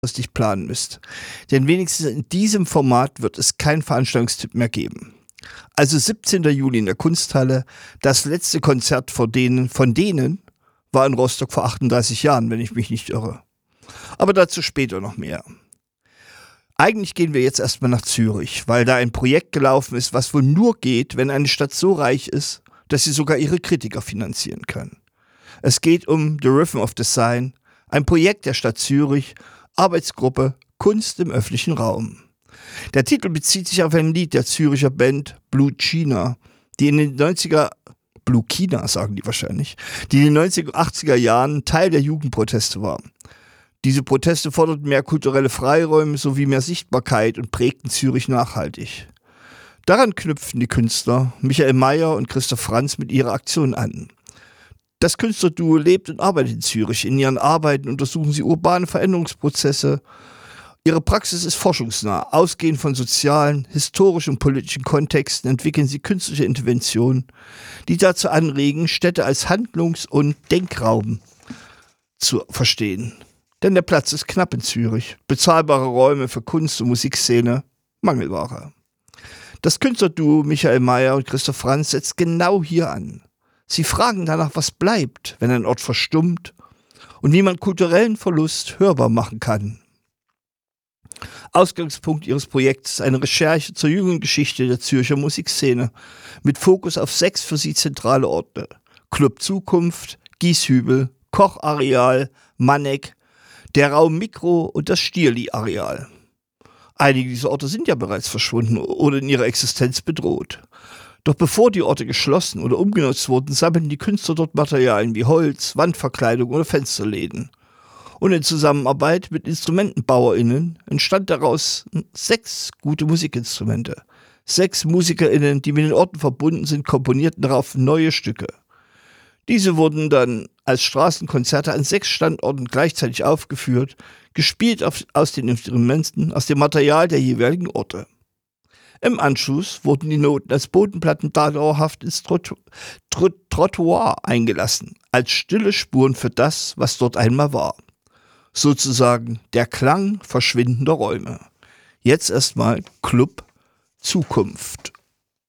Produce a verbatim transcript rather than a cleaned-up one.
nicht planen müsst. Denn wenigstens in diesem Format wird es keinen Veranstaltungstipp mehr geben. Also siebzehnten Juli in der Kunsthalle, das letzte Konzert von denen, von denen war in Rostock vor achtunddreißig Jahren, wenn ich mich nicht irre. Aber dazu später noch mehr. Eigentlich gehen wir jetzt erstmal nach Zürich, weil da ein Projekt gelaufen ist, was wohl nur geht, wenn eine Stadt so reich ist, dass sie sogar ihre Kritiker finanzieren kann. Es geht um The Rhythm of Design, ein Projekt der Stadt Zürich, Arbeitsgruppe Kunst im öffentlichen Raum. Der Titel bezieht sich auf ein Lied der Züricher Band Blue China, die in den neunziger, Blue China sagen die wahrscheinlich, die in den neunziger, achtziger Jahren Teil der Jugendproteste war. Diese Proteste forderten mehr kulturelle Freiräume sowie mehr Sichtbarkeit und prägten Zürich nachhaltig. Daran knüpften die Künstler Michael Mayer und Christoph Franz mit ihrer Aktion an. Das Künstlerduo lebt und arbeitet in Zürich. In ihren Arbeiten untersuchen sie urbane Veränderungsprozesse. Ihre Praxis ist forschungsnah. Ausgehend von sozialen, historischen und politischen Kontexten entwickeln sie künstliche Interventionen, die dazu anregen, Städte als Handlungs- und Denkraum zu verstehen. Denn der Platz ist knapp in Zürich. Bezahlbare Räume für Kunst- und Musikszene, Mangelware. Das Künstlerduo Michael Mayer und Christoph Franz setzt genau hier an. Sie fragen danach, was bleibt, wenn ein Ort verstummt und wie man kulturellen Verlust hörbar machen kann. Ausgangspunkt ihres Projekts ist eine Recherche zur jüngeren Geschichte der Zürcher Musikszene mit Fokus auf sechs für sie zentrale Orte. Club Zukunft, Gieshübel, Kochareal, Manneck, der Raum Mikro und das Stierli-Areal. Einige dieser Orte sind ja bereits verschwunden oder in ihrer Existenz bedroht. Doch bevor die Orte geschlossen oder umgenutzt wurden, sammelten die Künstler dort Materialien wie Holz, Wandverkleidung oder Fensterläden. Und in Zusammenarbeit mit InstrumentenbauerInnen entstand daraus sechs gute Musikinstrumente. Sechs MusikerInnen, die mit den Orten verbunden sind, komponierten darauf neue Stücke. Diese wurden dann als Straßenkonzerte an sechs Standorten gleichzeitig aufgeführt, gespielt auf, aus den Instrumenten, aus dem Material der jeweiligen Orte. Im Anschluss wurden die Noten als Bodenplatten dauerhaft ins Trotto- Trot- Trottoir eingelassen, als stille Spuren für das, was dort einmal war. Sozusagen der Klang verschwindender Räume. Jetzt erstmal Club Zukunft.